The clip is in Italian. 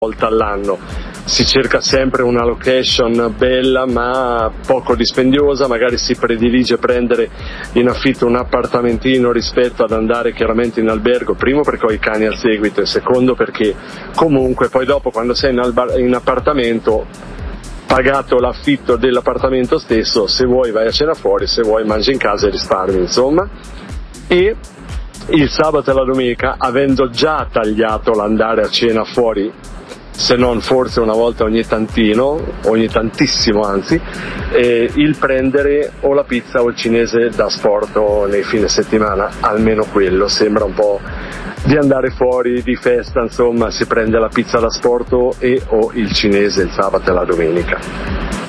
volta all'anno. Si cerca sempre una location bella ma poco dispendiosa, magari si predilige prendere in affitto un appartamentino rispetto ad andare chiaramente in albergo, primo perché ho i cani al seguito e secondo perché comunque poi dopo quando sei in appartamento, pagato l'affitto dell'appartamento stesso, se vuoi vai a cena fuori, se vuoi mangi in casa e risparmi, insomma. E il sabato e la domenica, avendo già tagliato l'andare a cena fuori, se non forse una volta ogni tantissimo anzi, il prendere o la pizza o il cinese da sporto nei fine settimana, almeno quello sembra un po' di andare fuori di festa, insomma si prende la pizza da sporto e o il cinese il sabato e la domenica.